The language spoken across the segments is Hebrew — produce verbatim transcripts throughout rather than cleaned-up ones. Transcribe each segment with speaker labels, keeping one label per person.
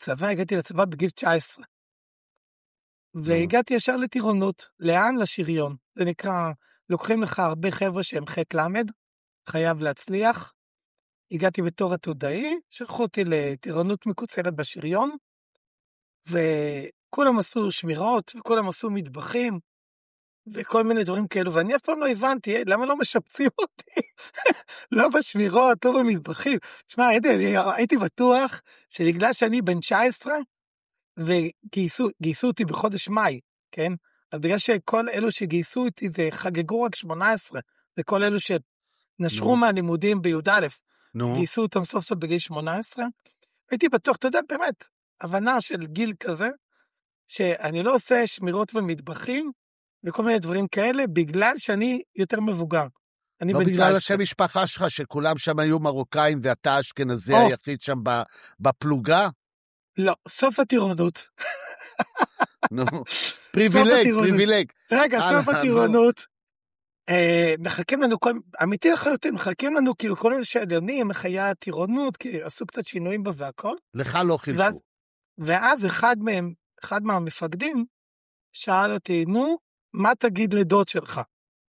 Speaker 1: צבא, הגעתי לצבא בגיל תשע עשרה. והגעתי ישר לטירונות. לאן? לשריון. זה נקרא, לוקחים לך הרבה חבר'ה שהם ח' למד, חייב להצליח. הגעתי בתור עתודאי, שלחו אותי לטירונות מקוצרת בשריון, וכולם עשו שמירות, וכולם עשו מטבחים, וכל מיני דברים כאלו, ואני אף פעם לא הבנתי, למה לא משפצים אותי? לא בשמירות, לא במטבחים. תשמע, הייתי, הייתי בטוח שבגלל שאני בן תשע עשרה, וגייסו אותי בחודש מאי, כן? אז בגלל שכל אלו שגייסו אותי, זה חגגו רק שמונה עשרה, זה כל אלו שנשרו מהלימודים בי"א, גייסו אותם סוף סוף בגיל שמונה עשרה, הייתי בטוח, אתה יודע, באמת, הבנה של גיל כזה, שאני לא עושה שמירות ומטבחים, וכל מיני דברים כאלה, בגלל שאני יותר מבוגר.
Speaker 2: לא בגלל השם משפחה שלך, שכולם שם היו מרוקאים, ואתה אשכנזי היחיד שם בפלוגה?
Speaker 1: לא, סוף הטירונות.
Speaker 2: נו, פריבילג, פריבילג.
Speaker 1: רגע, סוף הטירונות. מחכים לנו, אמיתי לחלוטין, מחכים לנו כאילו כל מיני שאלונים, מחיי הטירונות, כי עשו קצת שינויים בה והכל.
Speaker 2: לך לא חילקו.
Speaker 1: ואז אחד מהם, אחד מהמפקדים, שאל אותי, נו, מה תגיד לדוד שלך?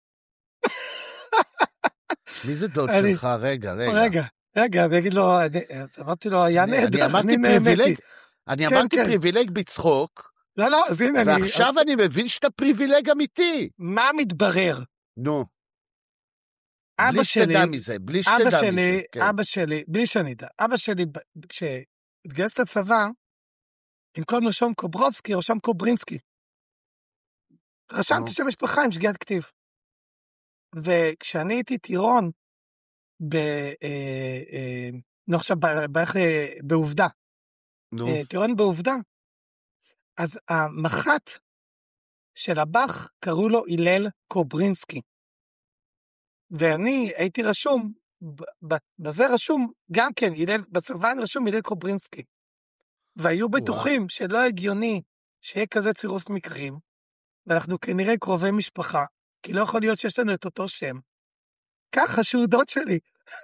Speaker 2: מי זה דוד שלך? רגע, רגע.
Speaker 1: רגע, רגע, אני אגיד לו, אמרתי לו, היה נהדר,
Speaker 2: אני נהניתי. אני אמרתי פריבילג בצחוק,
Speaker 1: לא, לא, אז הנה,
Speaker 2: ועכשיו אני מבין שאתה פריבילג אמיתי.
Speaker 1: מה מתברר?
Speaker 2: נו.
Speaker 1: בלי
Speaker 2: שתדע מזה, בלי שתדע מזה.
Speaker 1: אבא שלי, בלי שאני אדע, אבא שלי, כשהתגייס לצבא, במקום רשום קוברובסקי, רשם קוברינסקי. רשמתי שם משפחה עם שגיאת כתיב. וכשאני הייתי טירון, לא עכשיו, בעובדה, טירון בעובדה, אז המח"ט של הבח קראו לו הלל קוברינסקי. ואני הייתי רשום, בזה רשום גם כן, בצבא רשום הלל קוברינסקי. והיו בטוחים שלא הגיוני שיהיה כזה צירוף מקרים, ואנחנו כנראה קרובי משפחה, כי לא יכול להיות שיש לנו את אותו שם. ככה שהוא דוד שלי.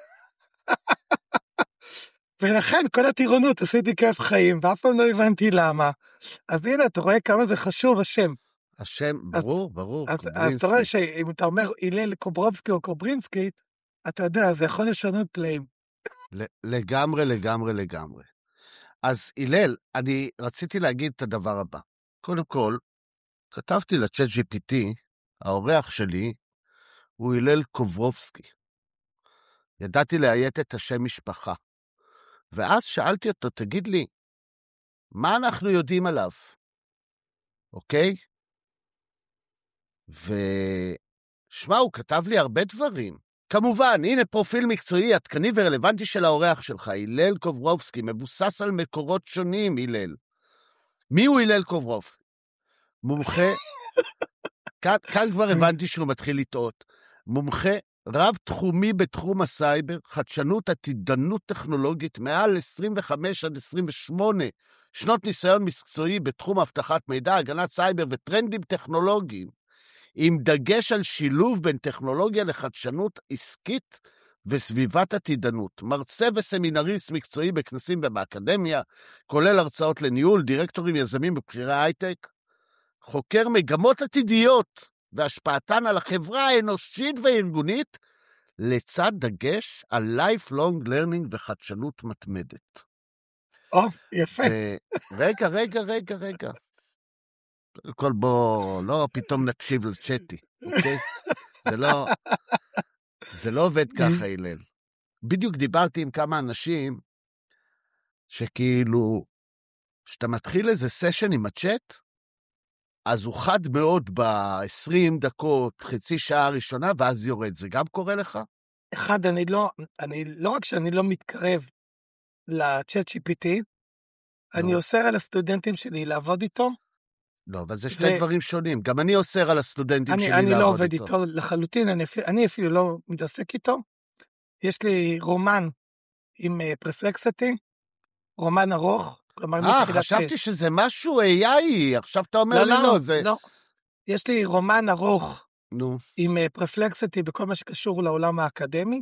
Speaker 1: ולכן כל הטירונות עשיתי כיף חיים, ואף פעם לא הבנתי למה. אז הנה, אתה רואה כמה זה חשוב השם.
Speaker 2: השם, ברור, ברור.
Speaker 1: אז, אז אתה רואה שאם אתה אומר הלל קוברובסקי או קוברינסקי, אתה יודע, זה יכול לשנות פלאים.
Speaker 2: לגמרי, לגמרי, לגמרי. אז הלל, אני רציתי להגיד את הדבר הבא. קודם כל, כתבתי לצ'אט ג'י פי טי, האורח שלי הוא הלל קוברובסקי. ידעתי להיית את השם משפחה. ואז שאלתי אותו, תגיד לי, מה אנחנו יודעים עליו? אוקיי? ושמע, הוא כתב לי הרבה דברים. כמובן, הנה פרופיל מקצועי, עדכני ורלוונטי של האורח שלך, הלל קוברובסקי, מבוסס על מקורות שונים, הלל. מי הוא הלל קוברובסקי? מומחה, כאן, כאן כבר הבנתי שהוא מתחיל לטעות, מומחה רב תחומי בתחום הסייבר, חדשנות, עתידנות טכנולוגית, מעל עשרים וחמש עד עשרים ושמונה שנות ניסיון מקצועי בתחום הבטחת מידע, הגנת סייבר וטרנדים טכנולוגיים, עם דגש על שילוב בין טכנולוגיה לחדשנות עסקית וסביבת עתידנות. מרצה וסמינריסט מקצועי בכנסים ובאקדמיה, כולל הרצאות לניהול, דירקטורים יזמים בבחירי הייטק, חוקר מגמות עתידיות והשפעתן על החברה האנושית והארגונית, לצד דגש על lifelong learning וחדשנות מתמדת.
Speaker 1: או, יפה.
Speaker 2: רגע, רגע, רגע, רגע. כל בוא, לא פתאום נקשיב לצ'אטי, אוקיי? זה לא, זה לא עובד ככה, הלל. בדיוק דיברתי עם כמה אנשים, שכאילו, שאתה מתחיל איזה סשן עם הצ'אט, אז הוא חד מאוד ב-עשרים דקות, חצי שעה הראשונה, ואז יורד. זה גם קורה לך?
Speaker 1: אחד, אני לא, אני, לא רק שאני לא מתקרב לצ'אט ג'י פי טי, אני אוסר על הסטודנטים שלי לעבוד איתו.
Speaker 2: לא, אבל זה שתי דברים שונים. גם אני אוסר על הסטודנטים שלי לעבוד איתו.
Speaker 1: אני לא עובד איתו לחלוטין, אני אפילו לא מתעסק איתו. יש לי רומן עם פרפלקסיטי, רומן ארוך.
Speaker 2: אה, חשבתי שזה משהו איי איי, עכשיו אתה אומר לי לא, זה...
Speaker 1: לא, יש לי רומן ארוך
Speaker 2: נו.
Speaker 1: עם פרפלקסיטי בכל מה שקשור לעולם האקדמי,